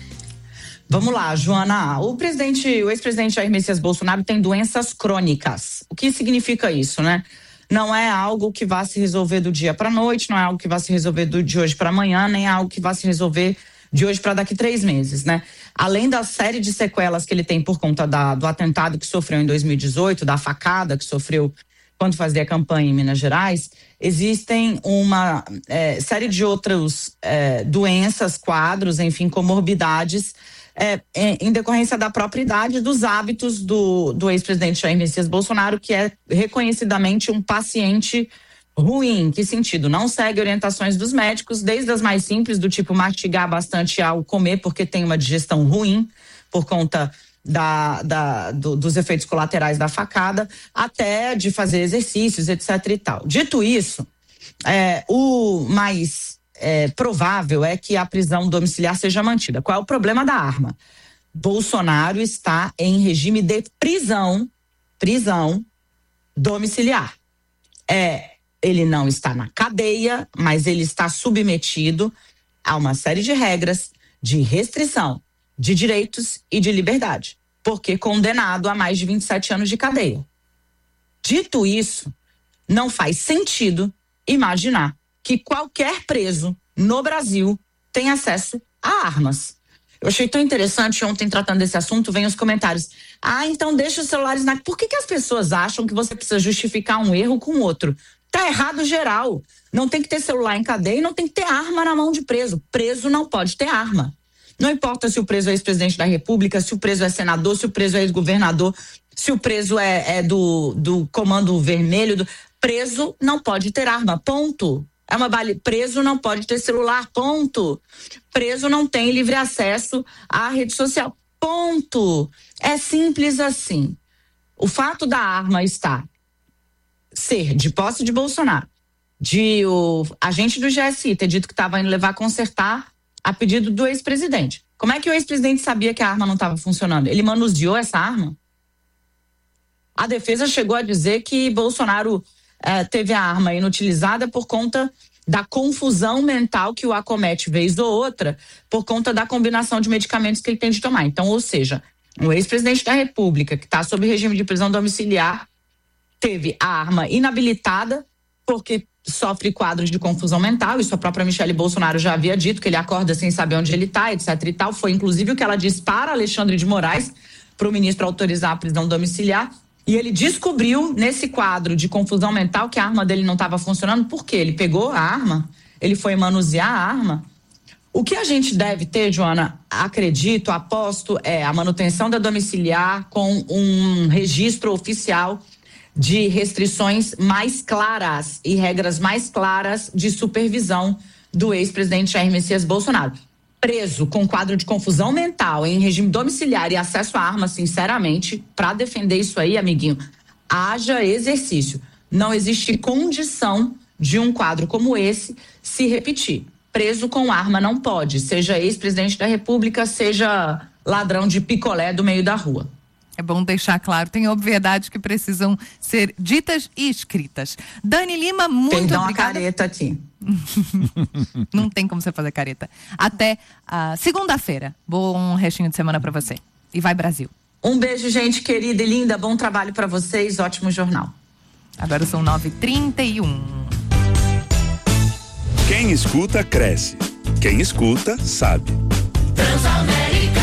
Vamos lá, Joana. O presidente, o ex-presidente Jair Messias Bolsonaro tem doenças crônicas. O que significa isso, né? Não é algo que vá se resolver do dia para a noite, não é algo que vá se resolver do, de hoje para amanhã, nem é algo que vá se resolver de hoje para daqui três meses, né? Além da série de sequelas que ele tem por conta da, do atentado que sofreu em dois mil e dezoito, da facada que sofreu quando fazia campanha em Minas Gerais, existem uma é, série de outras é, doenças, quadros, enfim, comorbidades, é, em decorrência da própria idade, dos hábitos do, do ex-presidente Jair Messias Bolsonaro, que é reconhecidamente um paciente ruim. Em que sentido? Não segue orientações dos médicos, desde as mais simples, do tipo mastigar bastante ao comer, porque tem uma digestão ruim por conta Da, da, do, dos efeitos colaterais da facada, até de fazer exercícios, etc e tal. Dito isso, é, o mais é, provável é que a prisão domiciliar seja mantida. Qual é o problema da arma? Bolsonaro está em regime de prisão, prisão domiciliar. É, ele não está na cadeia, mas ele está submetido a uma série de regras de restrição de direitos e de liberdade, porque condenado a mais de vinte e sete anos de cadeia. Dito isso, não faz sentido imaginar que qualquer preso no Brasil tem acesso a armas. Eu achei tão interessante, ontem tratando desse assunto, vem os comentários. Ah, então deixa os celulares na... Por que que as pessoas acham que você precisa justificar um erro com outro? Tá errado geral. Não tem que ter celular em cadeia e não tem que ter arma na mão de preso. Preso não pode ter arma. Não importa se o preso é ex-presidente da República, se o preso é senador, se o preso é ex-governador, se o preso é, é do, do Comando Vermelho. Do... Preso não pode ter arma, ponto. É uma bala. Preso não pode ter celular, ponto. Preso não tem livre acesso à rede social, ponto. É simples assim. O fato da arma estar, ser de posse de Bolsonaro, de o agente do G S I ter dito que estava indo levar a consertar a pedido do ex-presidente. Como é que o ex-presidente sabia que a arma não estava funcionando? Ele manuseou essa arma? A defesa chegou a dizer que Bolsonaro eh, teve a arma inutilizada por conta da confusão mental que o acomete vez ou outra, por conta da combinação de medicamentos que ele tem de tomar. Então, ou seja, o ex-presidente da República, que está sob regime de prisão domiciliar, teve a arma inabilitada porque sofre quadros de confusão mental. Isso a própria Michele Bolsonaro já havia dito, que ele acorda sem saber onde ele está, etc e tal. Foi inclusive o que ela disse para Alexandre de Moraes, para o ministro autorizar a prisão domiciliar. E ele descobriu nesse quadro de confusão mental que a arma dele não estava funcionando. Por quê? Ele pegou a arma, ele foi manusear a arma. O que a gente deve ter, Joana, acredito, aposto, é a manutenção da domiciliar com um registro oficial de restrições mais claras e regras mais claras de supervisão do ex-presidente Jair Messias Bolsonaro. Preso com quadro de confusão mental em regime domiciliar e acesso à arma, sinceramente, para defender isso aí, amiguinho, haja exercício. Não existe condição de um quadro como esse se repetir. Preso com arma não pode, seja ex-presidente da República, seja ladrão de picolé do meio da rua. É bom deixar claro, tem obviedades que precisam ser ditas e escritas. Dani Lima, muito tem obrigada. Uma careta aqui. Não tem como você fazer careta. Até uh, segunda-feira. Bom restinho de semana pra você. E vai, Brasil. Um beijo, gente querida e linda. Bom trabalho pra vocês. Ótimo jornal. Agora são nove e trinta e um. Quem escuta, cresce. Quem escuta, sabe. Transamérica.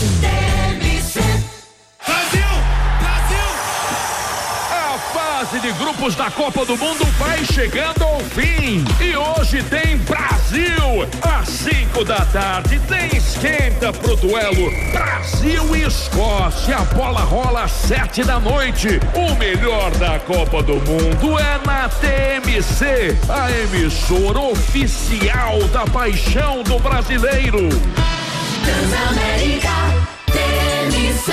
De grupos da Copa do Mundo vai chegando ao fim e hoje tem Brasil às cinco da tarde, tem esquenta pro duelo Brasil e Escócia, a bola rola às sete da noite. O melhor da Copa do Mundo é na T M C, a emissora oficial da paixão do brasileiro. Transamérica T M C.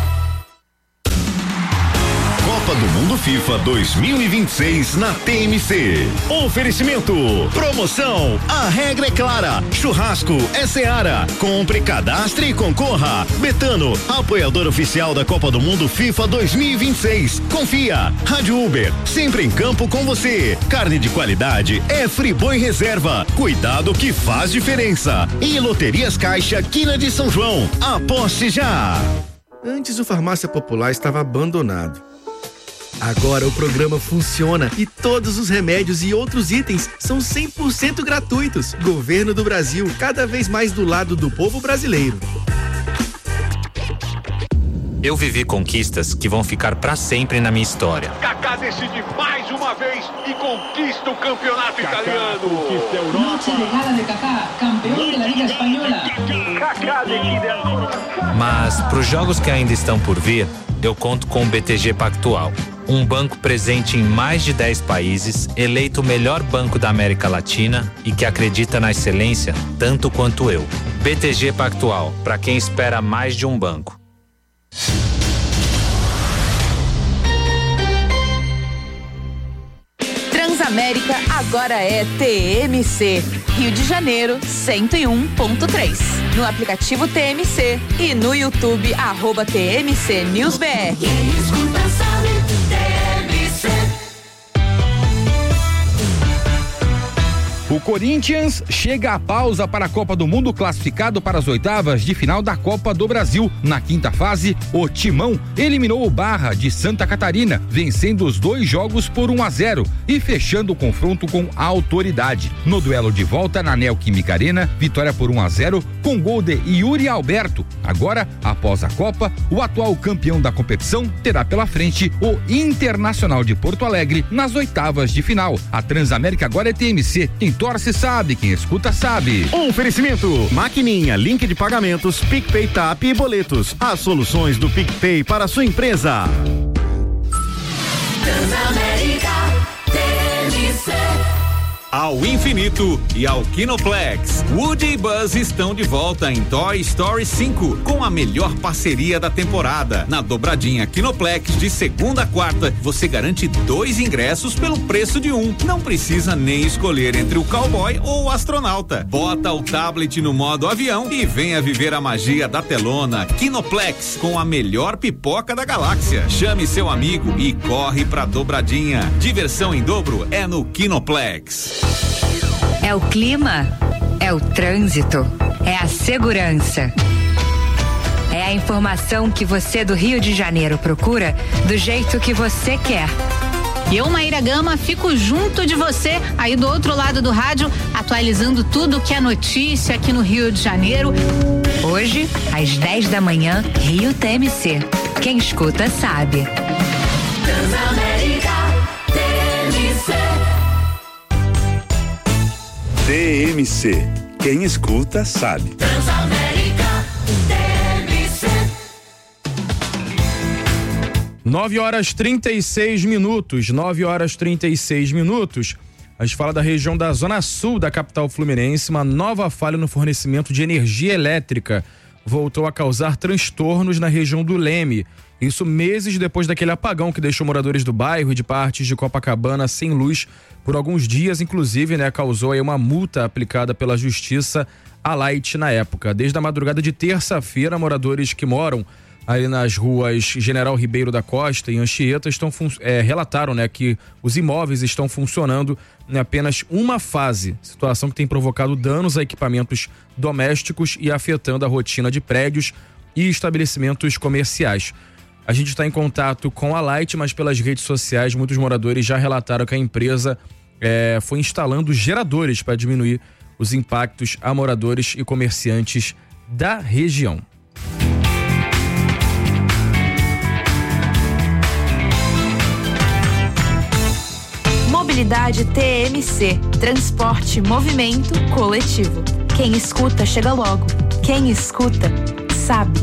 Copa do Mundo FIFA dois mil e vinte e seis na T M C. Oferecimento. Promoção. A regra é clara. Churrasco é Seara. Compre, cadastre e concorra. Betano, apoiador oficial da Copa do Mundo FIFA dois mil e vinte e seis. Confia. Rádio Uber, sempre em campo com você. Carne de qualidade é Friboi Reserva. Cuidado que faz diferença. E Loterias Caixa, Quina de São João. Aposte já. Antes o Farmácia Popular estava abandonado. Agora o programa funciona e todos os remédios e outros itens são cem por cento gratuitos. Governo do Brasil, cada vez mais do lado do povo brasileiro. Eu vivi conquistas que vão ficar pra sempre na minha história. Kaká decide mais uma vez e conquista o campeonato Kaká italiano. Conquista a Europa. Noche de gala de Kaká, campeão da Liga Espanhola. Kaká decide agora. Mas pros jogos que ainda estão por vir, eu conto com o B T G Pactual. Um banco presente em mais de dez países, eleito o melhor banco da América Latina e que acredita na excelência tanto quanto eu. B T G Pactual, para quem espera mais de um banco. Transamérica agora é T M C. Rio de Janeiro, cento e um ponto três. No aplicativo T M C e no YouTube, arroba T M C News B R. Quem escuta sabe, T M C. O Corinthians chega à pausa para a Copa do Mundo, classificado para as oitavas de final da Copa do Brasil. Na quinta fase, o Timão eliminou o Barra de Santa Catarina, vencendo os dois jogos por um a zero e fechando o confronto com a autoridade. No duelo de volta na Neoquímica Arena, vitória por um a zero com gol de Yuri Alberto. Agora, após a Copa, o atual campeão da competição terá pela frente o Internacional de Porto Alegre nas oitavas de final. A Transamérica agora é T M C. Quem torce sabe, quem escuta sabe. Oferecimento. Maquininha, link de pagamentos, PicPay, Tap e boletos. As soluções do PicPay para a sua empresa. Transamérica T M C. Ao infinito e ao Kinoplex. Woody e Buzz estão de volta em Toy Story cinco com a melhor parceria da temporada. Na dobradinha Kinoplex de segunda a quarta, você garante dois ingressos pelo preço de um. Não precisa nem escolher entre o cowboy ou o astronauta. Bota o tablet no modo avião e venha viver a magia da telona. Kinoplex, com a melhor pipoca da galáxia. Chame seu amigo e corre pra dobradinha. Diversão em dobro é no Kinoplex. É o clima, é o trânsito, é a segurança. É a informação que você do Rio de Janeiro procura do jeito que você quer. Eu, Maíra Gama, fico junto de você aí do outro lado do rádio, atualizando tudo que é notícia aqui no Rio de Janeiro. Hoje, às dez da manhã, Rio T M C. Quem escuta sabe. Transamérica T M C. T M C. Quem escuta sabe. Transamérica T M C. nove horas trinta e seis minutos. nove horas trinta e seis minutos. A gente fala da região da Zona Sul da capital fluminense. Uma nova falha no fornecimento de energia elétrica voltou a causar transtornos na região do Leme. Isso meses depois daquele apagão que deixou moradores do bairro e de partes de Copacabana sem luz por alguns dias, inclusive, né, causou aí uma multa aplicada pela justiça à Light na época. Desde a madrugada de terça-feira, moradores que moram ali nas ruas General Ribeiro da Costa e Anchieta estão é, relataram, né, que os imóveis estão funcionando em apenas uma fase, situação que tem provocado danos a equipamentos domésticos e afetando a rotina de prédios e estabelecimentos comerciais. A gente está em contato com a Light, mas pelas redes sociais muitos moradores já relataram que a empresa é, foi instalando geradores para diminuir os impactos a moradores e comerciantes da região. Mobilidade T M C. Transporte, movimento, coletivo. Quem escuta, chega logo. Quem escuta, sabe.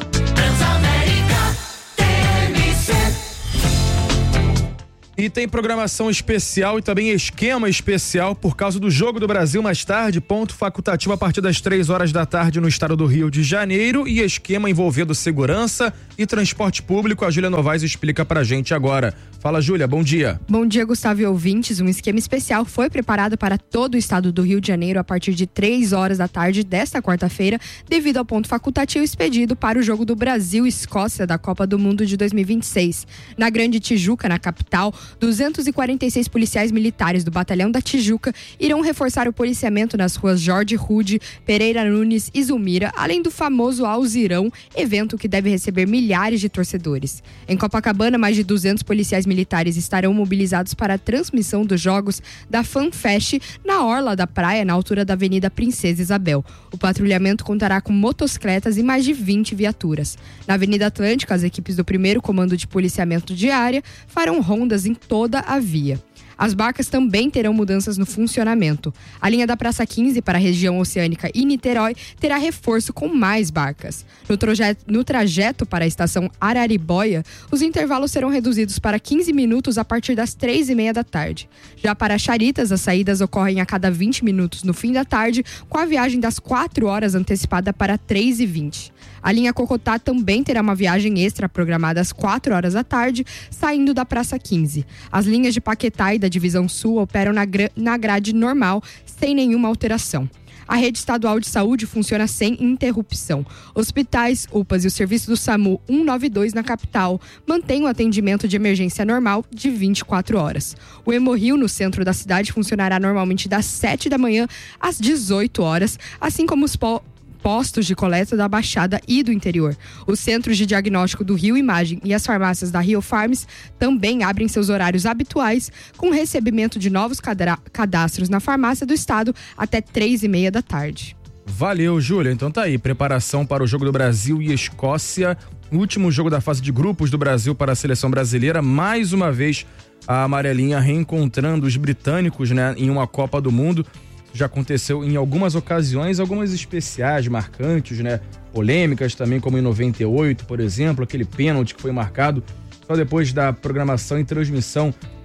E tem programação especial e também esquema especial por causa do Jogo do Brasil mais tarde, ponto facultativo a partir das três horas da tarde no estado do Rio de Janeiro e esquema envolvendo segurança e transporte público. A Júlia Novaes explica pra gente agora. Fala, Júlia, bom dia. Bom dia, Gustavo e ouvintes. Um esquema especial foi preparado para todo o estado do Rio de Janeiro a partir de três horas da tarde desta quarta-feira, devido ao ponto facultativo expedido para o Jogo do Brasil e Escócia da Copa do Mundo de dois mil e vinte e seis. Na Grande Tijuca, na capital, duzentos e quarenta e seis policiais militares do Batalhão da Tijuca irão reforçar o policiamento nas ruas Jorge Rude, Pereira Nunes e Zulmira, além do famoso Alzirão, evento que deve receber milhares de torcedores. Em Copacabana, mais de duzentos policiais militares estarão mobilizados para a transmissão dos jogos da FanFest na orla da praia, na altura da Avenida Princesa Isabel. O patrulhamento contará com motocicletas e mais de vinte viaturas. Na Avenida Atlântica, as equipes do primeiro Comando de Policiamento de Área farão rondas em toda a via. As barcas também terão mudanças no funcionamento. A linha da Praça quinze para a região oceânica e Niterói terá reforço com mais barcas. No trajeto, no trajeto para a estação Araribóia, os intervalos serão reduzidos para quinze minutos a partir das três e meia da tarde. Já para Charitas, as saídas ocorrem a cada vinte minutos no fim da tarde, com a viagem das quatro horas antecipada para três e vinte. A linha Cocotá também terá uma viagem extra programada às quatro horas da tarde, saindo da Praça quinze. As linhas de Paquetá e da Divisão Sul operam na, gra- na grade normal, sem nenhuma alteração. A rede estadual de saúde funciona sem interrupção. Hospitais, U P As e o serviço do SAMU cento e noventa e dois na capital mantém o atendimento de emergência normal de vinte e quatro horas. O Hemorrio, no centro da cidade, funcionará normalmente das sete da manhã às dezoito horas, assim como os po- postos de coleta da Baixada e do interior. Os centros de diagnóstico do Rio Imagem e as farmácias da Rio Farms também abrem seus horários habituais, com recebimento de novos cadra- cadastros na farmácia do estado até três e meia da tarde. Valeu, Júlia. Então tá aí, preparação para o Jogo do Brasil e Escócia, último jogo da fase de grupos do Brasil para a seleção brasileira. Mais uma vez, a amarelinha reencontrando os britânicos, né, em uma Copa do Mundo. Já aconteceu em algumas ocasiões, algumas especiais, marcantes, né? Polêmicas também, como em noventa e oito, por exemplo, aquele pênalti que foi marcado só depois da programação e transmissão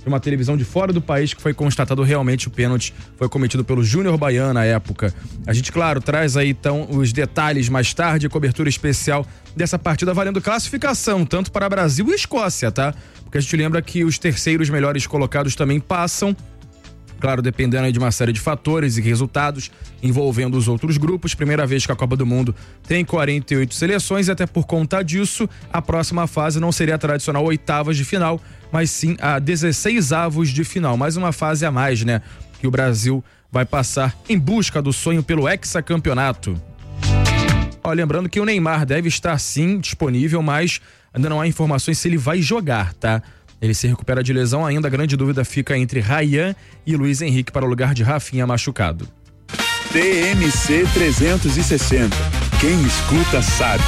de uma televisão de fora do país que foi constatado realmente o pênalti foi cometido pelo Júnior Baiano na época. A gente, claro, traz aí então os detalhes mais tarde, cobertura especial dessa partida valendo classificação, tanto para Brasil e Escócia, tá? Porque a gente lembra que os terceiros melhores colocados também passam, claro, dependendo aí de uma série de fatores e resultados envolvendo os outros grupos. Primeira vez que a Copa do Mundo tem quarenta e oito seleções e até por conta disso, a próxima fase não seria a tradicional oitavas de final, mas sim a dezesseis avos de final. Mais uma fase a mais, né? Que o Brasil vai passar em busca do sonho pelo hexacampeonato. Ó, lembrando que o Neymar deve estar sim disponível, mas ainda não há informações se ele vai jogar, tá? Ele se recupera de lesão ainda, a grande dúvida fica entre Rayhan e Luiz Henrique para o lugar de Rafinha machucado. T M C trezentos e sessenta. Quem escuta sabe.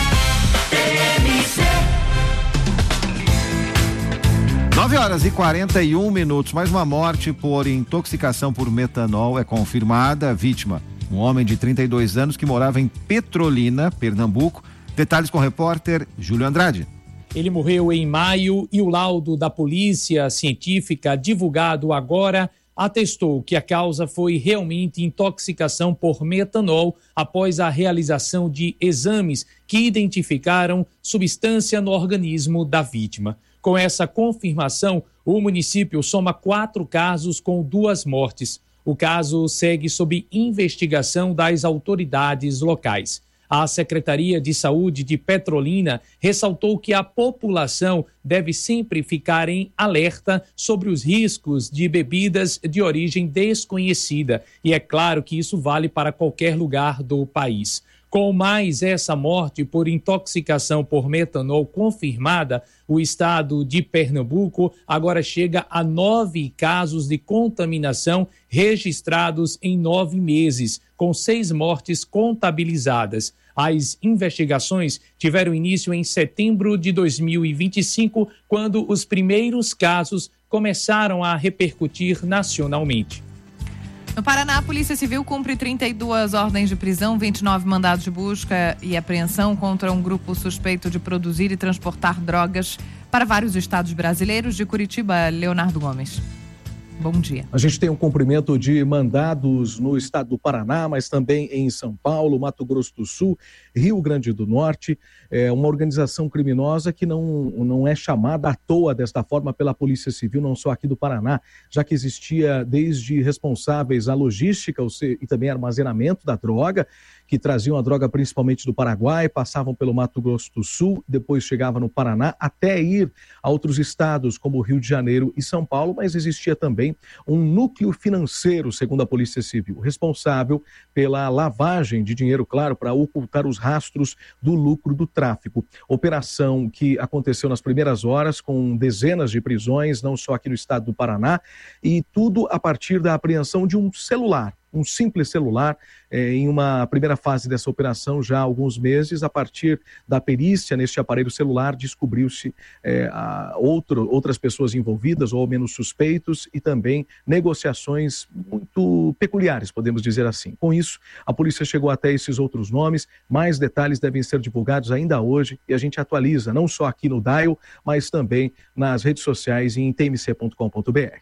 nove horas e quarenta e um minutos. Mais uma morte por intoxicação por metanol é confirmada. Vítima, um homem de trinta e dois anos que morava em Petrolina, Pernambuco. Detalhes com o repórter Júlio Andrade. Ele morreu em maio e o laudo da polícia científica, divulgado agora, atestou que a causa foi realmente intoxicação por metanol após a realização de exames que identificaram substância no organismo da vítima. Com essa confirmação, o município soma quatro casos com duas mortes. O caso segue sob investigação das autoridades locais. A Secretaria de Saúde de Petrolina ressaltou que a população deve sempre ficar em alerta sobre os riscos de bebidas de origem desconhecida. E é claro que isso vale para qualquer lugar do país. Com mais essa morte por intoxicação por metanol confirmada, o estado de Pernambuco agora chega a nove casos de contaminação registrados em nove meses, com seis mortes contabilizadas. As investigações tiveram início em setembro de dois mil e vinte e cinco, quando os primeiros casos começaram a repercutir nacionalmente. No Paraná, a Polícia Civil cumpre trinta e duas ordens de prisão, vinte e nove mandados de busca e apreensão contra um grupo suspeito de produzir e transportar drogas para vários estados brasileiros. De Curitiba, Leonardo Gomes. Bom dia. A gente tem um cumprimento de mandados no estado do Paraná, mas também em São Paulo, Mato Grosso do Sul, Rio Grande do Norte. É uma organização criminosa que não, não é chamada à toa desta forma pela Polícia Civil, não só aqui do Paraná, já que existia desde responsáveis à logística e também armazenamento da droga, que traziam a droga principalmente do Paraguai, passavam pelo Mato Grosso do Sul, depois chegava no Paraná, até ir a outros estados como Rio de Janeiro e São Paulo, mas existia também um núcleo financeiro, segundo a Polícia Civil, responsável pela lavagem de dinheiro, claro, para ocultar os rastros do lucro do tráfico. Operação que aconteceu nas primeiras horas com dezenas de prisões, não só aqui no estado do Paraná, e tudo a partir da apreensão de um celular. Um simples celular, eh, em uma primeira fase dessa operação, já há alguns meses, a partir da perícia neste aparelho celular, descobriu-se eh, a outro, outras pessoas envolvidas, ou ao menos suspeitos, e também negociações muito peculiares, podemos dizer assim. Com isso, a polícia chegou até esses outros nomes, mais detalhes devem ser divulgados ainda hoje, e a gente atualiza, não só aqui no Dial, mas também nas redes sociais e em t m c ponto com ponto b r.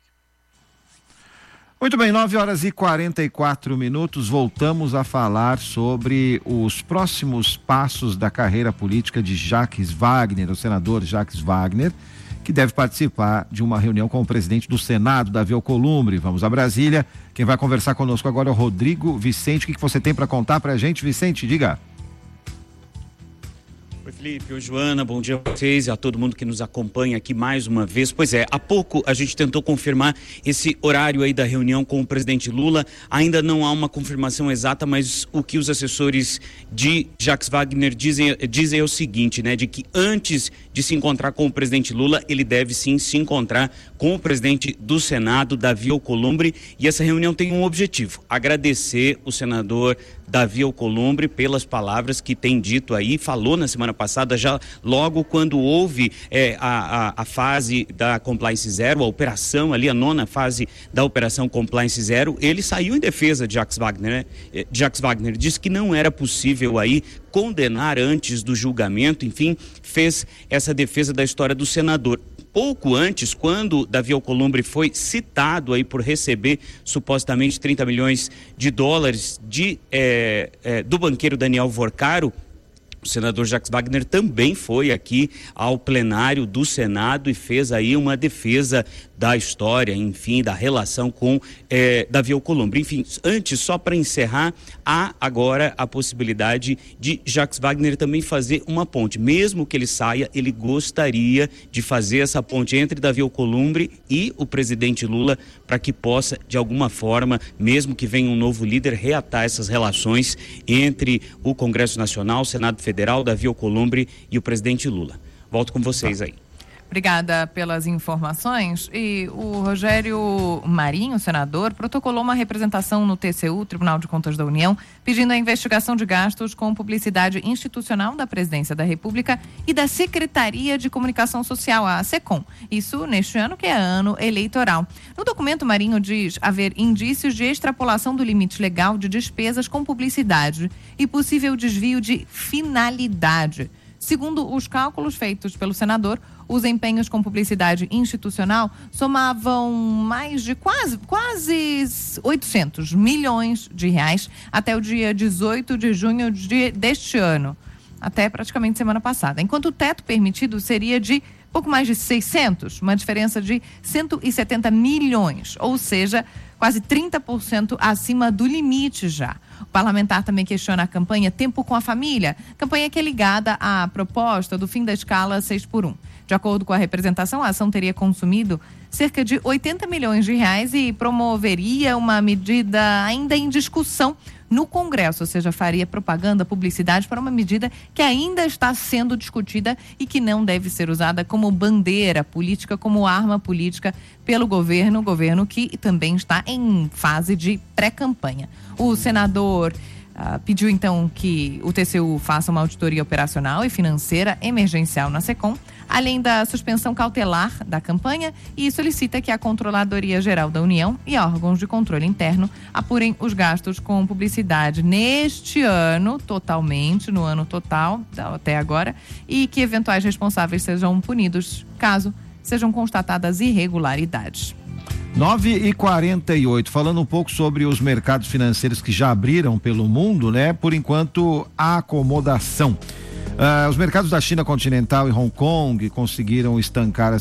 Muito bem, nove horas e quarenta e quatro minutos, voltamos a falar sobre os próximos passos da carreira política de Jacques Wagner, o senador Jacques Wagner, que deve participar de uma reunião com o presidente do Senado, Davi Alcolumbre. Vamos a Brasília. Quem vai conversar conosco agora é o Rodrigo Vicente. O que, que você tem para contar para a gente, Vicente? Diga. Oi, Felipe, oi, Joana, bom dia a vocês e a todo mundo que nos acompanha aqui mais uma vez. Pois é, há pouco a gente tentou confirmar esse horário aí da reunião com o presidente Lula. Ainda não há uma confirmação exata, mas o que os assessores de Jacques Wagner dizem, dizem é o seguinte, né? De que antes de se encontrar com o presidente Lula, ele deve sim se encontrar com o presidente do Senado, Davi Alcolumbre, e essa reunião tem um objetivo: agradecer o senador Davi Alcolumbre pelas palavras que tem dito aí, falou na semana passada, já logo quando houve é, a, a, a fase da Compliance Zero, a operação ali, a nona fase da operação Compliance Zero, ele saiu em defesa de Jacques Wagner, né? Jacques Wagner disse que não era possível aí condenar antes do julgamento, enfim, fez essa defesa da história do senador. pouco antes, quando Davi Alcolumbre foi citado aí por receber supostamente trinta milhões de dólares de, é, é, do banqueiro Daniel Vorcaro, o senador Jacques Wagner também foi aqui ao plenário do Senado e fez aí uma defesa da história, enfim, da relação com eh, Davi Alcolumbre. Enfim, antes, só para encerrar, há agora a possibilidade de Jacques Wagner também fazer uma ponte. Mesmo que ele saia, ele gostaria de fazer essa ponte entre Davi Alcolumbre e o presidente Lula, para que possa, de alguma forma, mesmo que venha um novo líder, reatar essas relações entre o Congresso Nacional, o Senado Federal, Davi Alcolumbre e o presidente Lula. Volto com vocês aí. Obrigada pelas informações. E o Rogério Marinho, senador, protocolou uma representação no T C U, Tribunal de Contas da União, pedindo a investigação de gastos com publicidade institucional da Presidência da República e da Secretaria de Comunicação Social, a SECOM. Isso neste ano, que é ano eleitoral. No documento, Marinho diz haver indícios de extrapolação do limite legal de despesas com publicidade e possível desvio de finalidade. Segundo os cálculos feitos pelo senador, os empenhos com publicidade institucional somavam mais de quase, quase oitocentos milhões de reais até o dia dezoito de junho de, deste ano, até praticamente semana passada. Enquanto o teto permitido seria de pouco mais de seiscentos, uma diferença de cento e setenta milhões, ou seja, quase trinta por cento acima do limite já. O parlamentar também questiona a campanha Tempo com a Família, campanha que é ligada à proposta do fim da escala seis por um. De acordo com a representação, a ação teria consumido cerca de oitenta milhões de reais e promoveria uma medida ainda em discussão no Congresso, ou seja, faria propaganda, publicidade para uma medida que ainda está sendo discutida e que não deve ser usada como bandeira política, como arma política pelo governo, governo que também está em fase de pré-campanha. O senador Uh, pediu então que o T C U faça uma auditoria operacional e financeira emergencial na SECOM, além da suspensão cautelar da campanha, e solicita que a Controladoria Geral da União e órgãos de controle interno apurem os gastos com publicidade neste ano, totalmente, no ano total, até agora, e que eventuais responsáveis sejam punidos caso sejam constatadas irregularidades. nove e quarenta e oito, falando um pouco sobre os mercados financeiros que já abriram pelo mundo, né? Por enquanto, a acomodação. Uh, os mercados da China continental e Hong Kong conseguiram estancar as